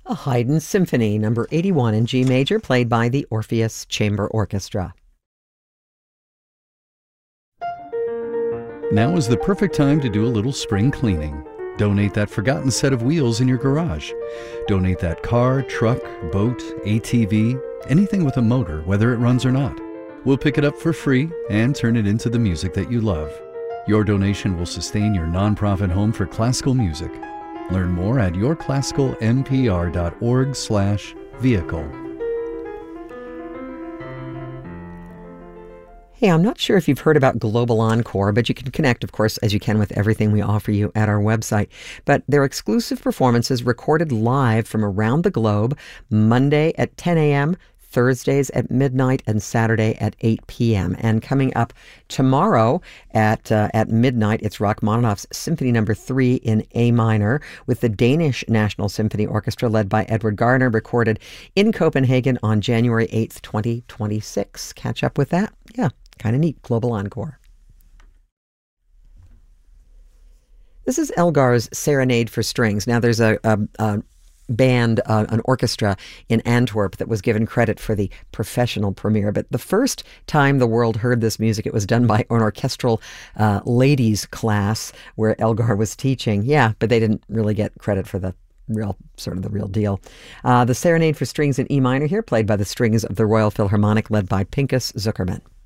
A Haydn Symphony, number 81 in G major, played by the Orpheus Chamber Orchestra. Now is the perfect time to do a little spring cleaning. Donate that forgotten set of wheels in your garage. Donate that car, truck, boat, ATV, anything with a motor, whether it runs or not. We'll pick it up for free and turn it into the music that you love. Your donation will sustain your nonprofit home for classical music. Learn more at yourclassicalnpr.org/vehicle. Hey, I'm not sure if you've heard about Global Encore, but you can connect, of course, as you can with everything we offer you at our website. But they're exclusive performances recorded live from around the globe, Monday at 10 a.m., Thursdays at midnight, and Saturday at 8 p.m. And coming up tomorrow at midnight, it's Rachmaninoff's Symphony No. 3 in A minor with the Danish National Symphony Orchestra led by Edward Garner, recorded in Copenhagen on January 8th, 2026. Catch up with that. Yeah. Kind of neat. Global Encore. This is Elgar's Serenade for Strings. Now, there's a band, an orchestra in Antwerp that was given credit for the professional premiere. But the first time the world heard this music, it was done by an orchestral ladies class where Elgar was teaching. Yeah, but they didn't really get credit for the real deal. The Serenade for Strings in E minor here, played by the strings of the Royal Philharmonic, led by Pinchas Zukerman.